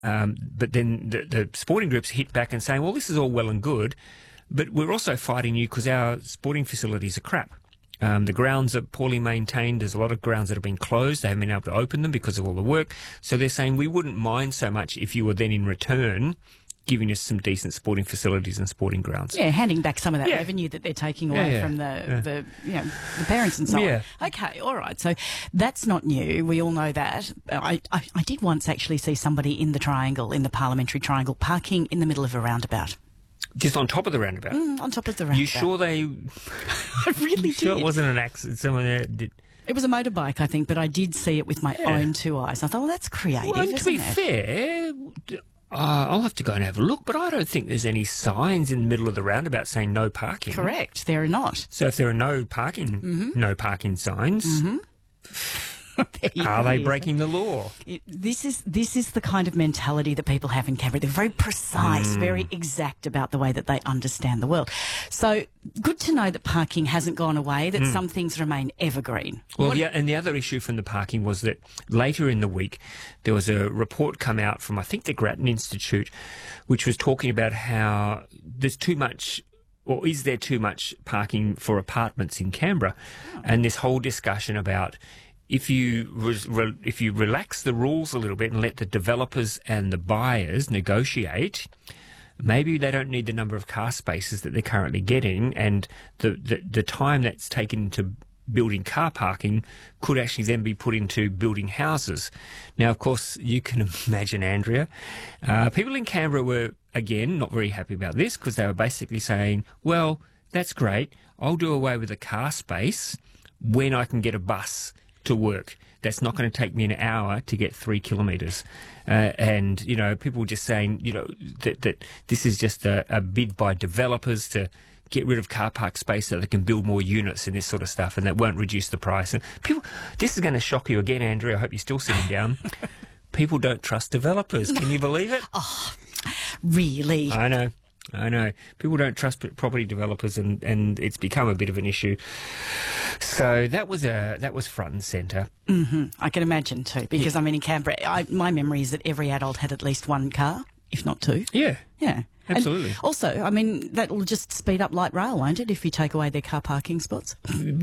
But then the sporting groups hit back and saying, well, this is all well and good, but we're also fighting you because our sporting facilities are crap. The grounds are poorly maintained. There's a lot of grounds that have been closed. They haven't been able to open them because of all the work. So they're saying we wouldn't mind so much if you were then in return giving us some decent sporting facilities and sporting grounds. Yeah, handing back some of that revenue that they're taking away from the parents and so on. Okay, all right. So that's not new. We all know that. I did once actually see somebody in the parliamentary triangle, parking in the middle of a roundabout. Just on top of the roundabout? On top of the roundabout. You sure they... I really did. Sure it wasn't an accident? Someone there did... It was a motorbike, I think, but I did see it with my own two eyes. I thought, well, that's creative, well, to be fair... I'll have to go and have a look, but I don't think there's any signs in the middle of the roundabout saying no parking. Correct, there are not. So if there are no parking signs, are they breaking the law? This is the kind of mentality that people have in Canberra. They're very precise, very exact about the way that they understand the world. So good to know that parking hasn't gone away, that some things remain evergreen. Well, and the other issue from the parking was that later in the week there was a report come out from, I think, the Grattan Institute, which was talking about how there's too much, or is there too much parking for apartments in Canberra? And this whole discussion about if you relax the rules a little bit and let the developers and the buyers negotiate, maybe they don't need the number of car spaces that they're currently getting, and the time that's taken to building car parking could actually then be put into building houses. Now, of course, you can imagine, Andrea, people in Canberra were, again, not very happy about this because they were basically saying, well, that's great, I'll do away with the car space when I can get a bus to work. That's not going to take me an hour to get 3 kilometres. And, you know, people were just saying, you know, that this is just a bid by developers to get rid of car park space so they can build more units and this sort of stuff, and that won't reduce the price. And people, this is going to shock you again, Andrea. I hope you're still sitting down. People don't trust developers. Can you believe it? Oh, really? I know. People don't trust property developers, and it's become a bit of an issue. So that was front and centre. I can imagine too, because I mean, in Canberra, my memory is that every adult had at least one car, if not two. Yeah. Absolutely. And also, I mean, that will just speed up light rail, won't it, if you take away their car parking spots?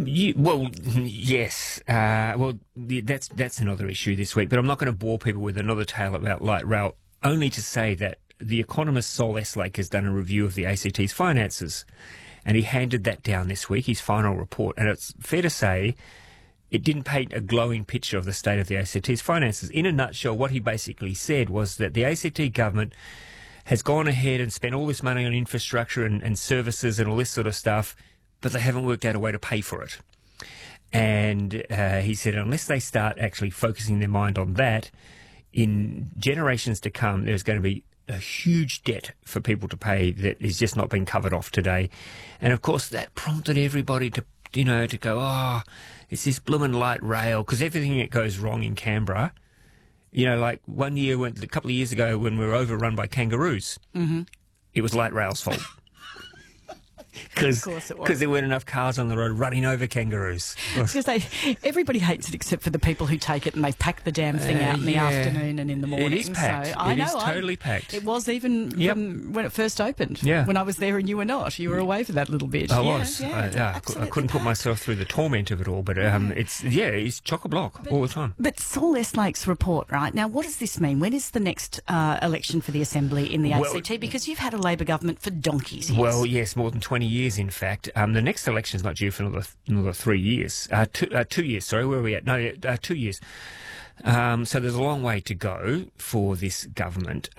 Yes. That's another issue this week, but I'm not going to bore people with another tale about light rail, only to say that the economist Sol Eslake has done a review of the ACT's finances, and he handed that down this week, his final report, and it's fair to say it didn't paint a glowing picture of the state of the ACT's finances. In a nutshell, what he basically said was that the ACT government has gone ahead and spent all this money on infrastructure and services and all this sort of stuff, but they haven't worked out a way to pay for it. And he said unless they start actually focusing their mind on that, in generations to come, there's going to be a huge debt for people to pay that is just not being covered off today. And of course that prompted everybody to go, oh, it's this bloomin' light rail, because everything that goes wrong in Canberra, you know, like a couple of years ago when we were overrun by kangaroos, it was light rail's fault. Because there weren't enough cars on the road running over kangaroos. I was going to say, everybody hates it except for the people who take it and they pack the damn thing out in the afternoon and in the morning. It is packed. So, it is totally packed. It was even from when it first opened. Yeah. When I was there and you were not. You were away for that little bit. I was. I couldn't put myself through the torment of it all, but it's chock-a-block all the time. But Sol Eslake's report, right? Now, what does this mean? When is the next election for the Assembly in the ACT? Because you've had a Labor government for donkeys years. Well, yes, more than 20 years, in fact. The next election is not due for another 3 years. 2 years, sorry. Where are we at? No, 2 years. So there's a long way to go for this government.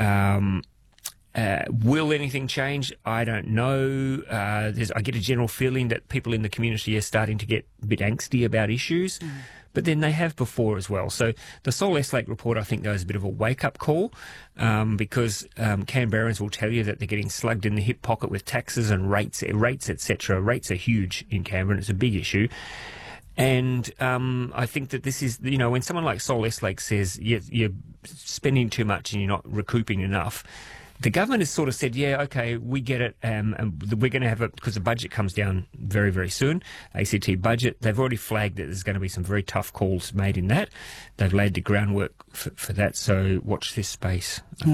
Will anything change? I don't know. I get a general feeling that people in the community are starting to get a bit angsty about issues. But then they have before as well. So the Sol Eslake report, I think, is a bit of a wake-up call because Canberrans will tell you that they're getting slugged in the hip pocket with taxes and rates, etc. Rates are huge in Canberra, and it's a big issue. And I think that this is, when someone like Sol Eslake says you're spending too much and you're not recouping enough, the government has sort of said, yeah, okay, we get it, and we're going to have it, because the budget comes down very, very soon, ACT budget. They've already flagged that there's going to be some very tough calls made in that. They've laid the groundwork for that, so watch this space.